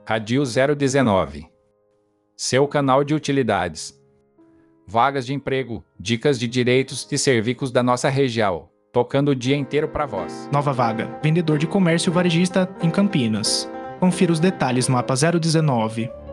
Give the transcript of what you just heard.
Radio 019. Seu canal de utilidades. Vagas de emprego, dicas de direitos e serviços da nossa região, tocando o dia inteiro para vós. Nova vaga, vendedor de comércio varejista em Campinas. Confira os detalhes no mapa 019.